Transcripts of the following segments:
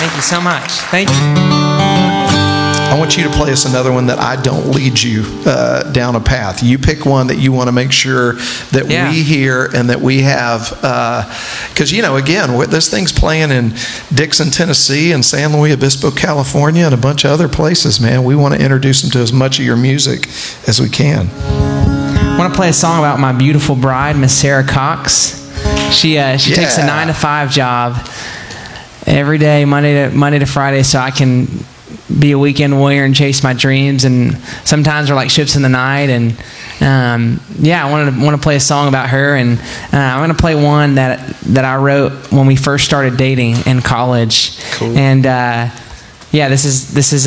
Thank you so much. Thank you. I want you to play us another one that I don't lead you down a path. You pick one that you want to make sure that we hear and that we have. Because, again, this thing's playing in Dixon, Tennessee, and San Luis Obispo, California, and a bunch of other places, man. We want to introduce them to as much of your music as we can. I want to play a song about my beautiful bride, Miss Sarah Cox. She takes a 9-to-5 job every day, Monday to Friday, so I can be a weekend warrior and chase my dreams. And sometimes they're like shifts in the night. And I want to play a song about her. And I'm going to play one that I wrote when we first started dating in college. Cool. And this is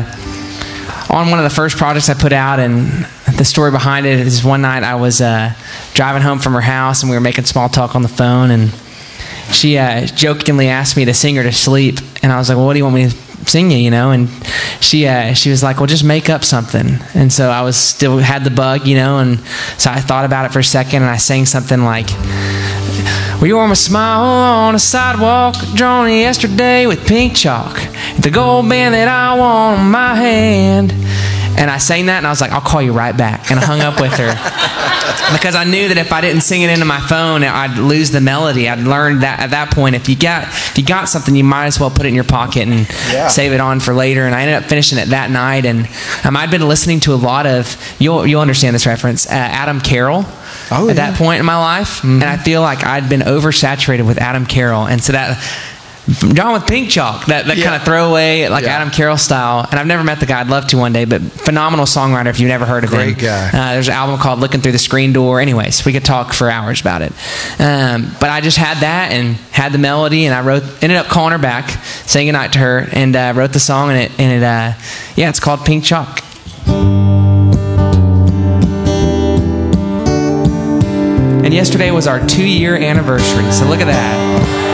on one of the first projects I put out. And the story behind it is one night I was driving home from her house, and we were making small talk on the phone, and she jokingly asked me to sing her to sleep. And I was like, well, what do you want me to sing you, And she was like, well, just make up something. And so I was still had the bug, and so I thought about it for a second, and I sang something like, well, you were my smile on a sidewalk, drawn yesterday with pink chalk, the gold band that I want on my hand. And I sang that, and I was like, I'll call you right back. And I hung up with her. Because I knew that if I didn't sing it into my phone, I'd lose the melody. I'd learned that at that point, if you got something, you might as well put it in your pocket and save it on for later. And I ended up finishing it that night. And I'd been listening to a lot of, you'll understand this reference, Adam Carroll. At that point in my life. Mm-hmm. And I feel like I'd been oversaturated with Adam Carroll. And so that John with Pink Chalk, that kind of throwaway, Adam Carroll style. And I've never met the guy. I'd love to one day, but phenomenal songwriter if you've never heard of him. Great guy. There's an album called Looking Through the Screen Door. Anyways, we could talk for hours about it. But I just had that and had the melody, and I ended up calling her back, saying goodnight to her, and wrote the song, and it's called Pink Chalk. And yesterday was our 2-year anniversary, so look at that.